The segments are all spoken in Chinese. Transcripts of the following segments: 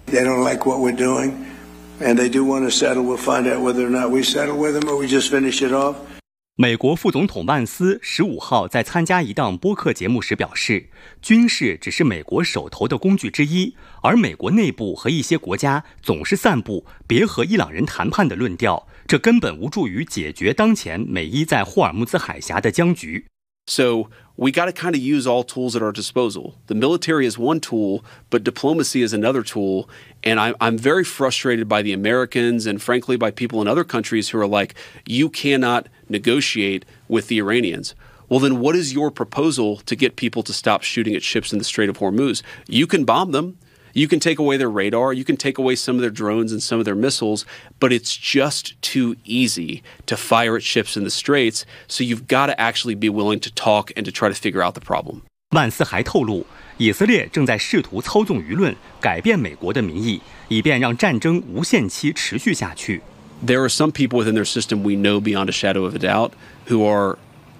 They don't like what we're doing, and they do want to settle. We'll find out whether or not we settle with them or we just finish it off. 美国副总统万斯15号在参加一档播客节目时表示，军事只是美国手头的工具之一，而美国内部和一些国家总是散布别和伊朗人谈判的论调，这根本无助于解决当前美伊在霍尔木兹海峡的僵局。 So we got to kind of use all tools at our disposal. The military is one tool, but diplomacy is another tool. And I'm very frustrated by the Americans and frankly by people in other countries who are like, you cannot negotiate with the Iranians. Well, then what is your proposal to get people to stop shooting at ships in the Strait of Hormuz? You can bomb them. You can take away their radar, you can take away some of their drones and some of their missiles, but it's just too easy to fire at ships in the straits, so you've got to actually be willing to talk and to try to figure out the problem. 万斯还透露，以色列正在试图操纵舆论，改变美国的民意，以便让战争无限期持续下去。 There are some people within their system we know beyond a shadow of a doubt who are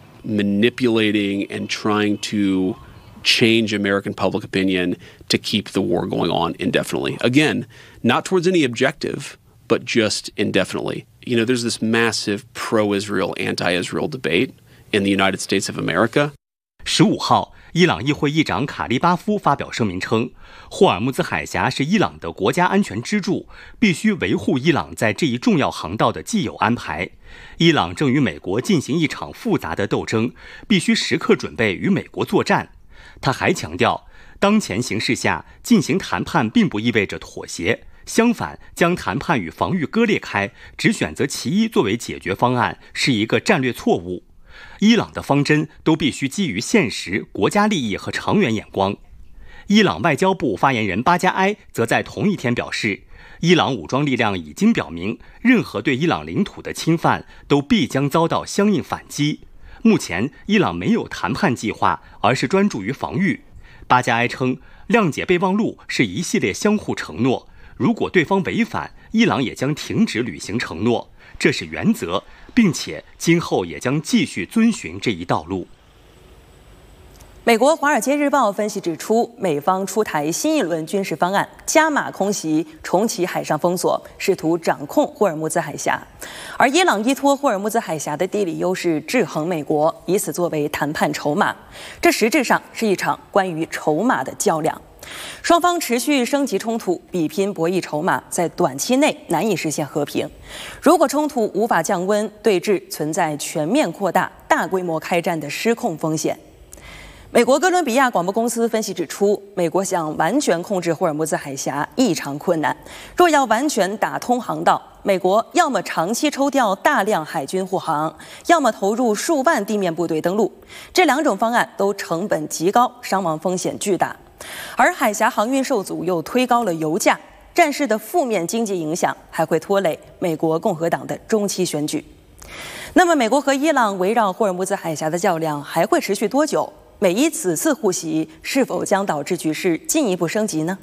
manipulating and trying to change American public opinion to keep the war going on indefinitely. Again, not towards any objective, but just indefinitely. You know, there's this massive pro-Israel, anti-Israel debate in the United States of America. 15号，伊朗议会议长卡利巴夫发表声明称，霍尔木兹海峡是伊朗的国家安全支柱，必须维护伊朗在这一重要航道的既有安排。伊朗正与美国进行一场复杂的斗争，必须时刻准备与美国作战。他还强调，当前形势下进行谈判并不意味着妥协，相反，将谈判与防御割裂开，只选择其一作为解决方案，是一个战略错误。伊朗的方针都必须基于现实、国家利益和长远眼光。伊朗外交部发言人巴加埃则在同一天表示，伊朗武装力量已经表明，任何对伊朗领土的侵犯都必将遭到相应反击。目前，伊朗没有谈判计划，而是专注于防御。巴加埃称，谅解备忘录是一系列相互承诺，如果对方违反，伊朗也将停止履行承诺，这是原则，并且今后也将继续遵循这一道路。 美国《华尔街日报》分析指出，美方出台新一轮军事方案，加码空袭，重启海上封锁，试图掌控霍尔木兹海峡。而伊朗依托霍尔木兹海峡的地理优势制衡美国，以此作为谈判筹码。这实质上是一场关于筹码的较量。双方持续升级冲突，比拼博弈筹码，在短期内难以实现和平。如果冲突无法降温，对峙存在全面扩大、大规模开战的失控风险。美国哥伦比亚广播公司分析指出，美国想完全控制霍尔木兹海峡异常困难。若要完全打通航道，美国要么长期抽调大量海军护航，要么投入数万地面部队登陆。这两种方案都成本极高，伤亡风险巨大。而海峡航运受阻又推高了油价，战事的负面经济影响还会拖累美国共和党的中期选举。那么，美国和伊朗围绕霍尔木兹海峡的较量还会持续多久？美伊此次互袭是否将导致局势进一步升级呢？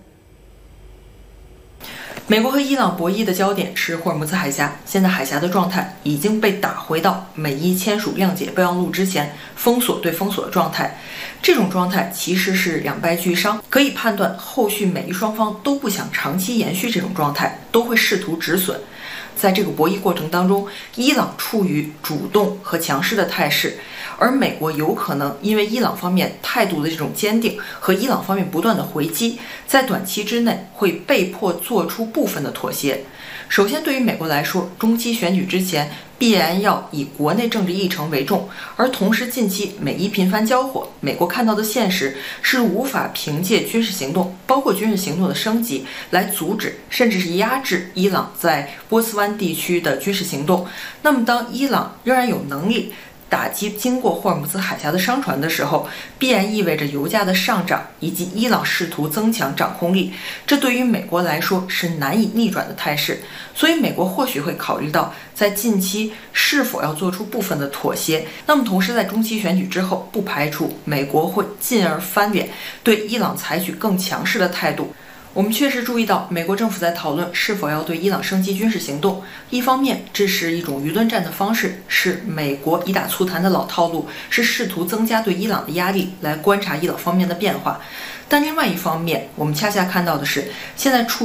美国和伊朗博弈的焦点是霍尔木兹海峡，现在海峡的状态已经被打回到美伊签署谅解备忘录之前封锁对封锁的状态。这种状态其实是两败俱伤，可以判断后续美伊双方都不想长期延续这种状态，都会试图止损。在这个博弈过程当中，伊朗处于主动和强势的态势，而美国有可能因为伊朗方面态度的这种坚定和伊朗方面不断的回击，在短期之内会被迫做出部分的妥协。首先，对于美国来说，中期选举之前必然要以国内政治议程为重，而同时近期美伊频繁交火，美国看到的现实是无法凭借军事行动，包括军事行动的升级，来阻止甚至是压制伊朗在波斯湾地区的军事行动。那么，当伊朗仍然有能力打击经过霍尔木兹海峡的商船的时候，必然意味着油价的上涨，以及伊朗试图增强掌控力，这对于美国来说是难以逆转的态势。所以美国或许会考虑到在近期是否要做出部分的妥协。那么同时在中期选举之后，不排除美国会进而翻脸，对伊朗采取更强势的态度。我们确实注意到，美国政府在讨论是否要对伊朗升级军事行动。一方面，这是一种舆论战的方式，是美国以打促谈的老套路，是试图增加对伊朗的压力，来观察伊朗方面的变化。但另外一方面，我们恰恰看到的是，现在处